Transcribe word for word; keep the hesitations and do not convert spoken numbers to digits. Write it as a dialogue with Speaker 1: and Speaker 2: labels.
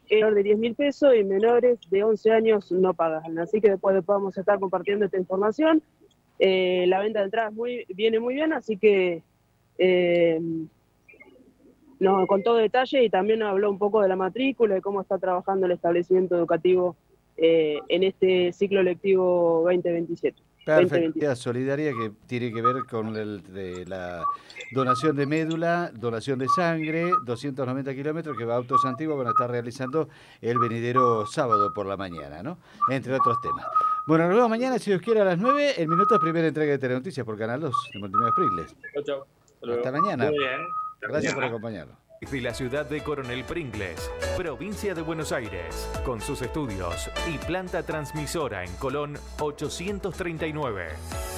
Speaker 1: menores de diez mil pesos y menores de once años no pagan. Así que después, después vamos a estar compartiendo esta información. Eh, la venta de entradas muy, viene muy bien, así que eh, nos contó detalle y también nos habló un poco de la matrícula y cómo está trabajando el establecimiento educativo eh, en este ciclo lectivo veinte veintisiete.
Speaker 2: Perfecto, solidaria que tiene que ver con el, de la donación de médula, donación de sangre, doscientos noventa kilómetros que va a Autos Antiguos van a estar realizando el venidero sábado por la mañana, ¿no? Entre otros temas. Bueno, nos vemos mañana, si Dios quiere, a las nueve, en minutos, primera entrega de Telenoticias por Canal dos de Multimedia Pringles.
Speaker 3: Chau, chau. Hasta
Speaker 2: Hasta
Speaker 3: luego.
Speaker 2: mañana.
Speaker 3: Muy bien. Hasta
Speaker 2: Gracias por
Speaker 3: mañana.
Speaker 2: acompañarnos.
Speaker 4: De la ciudad de Coronel Pringles, provincia de Buenos Aires, con sus estudios y planta transmisora en Colón ochocientos treinta y nueve.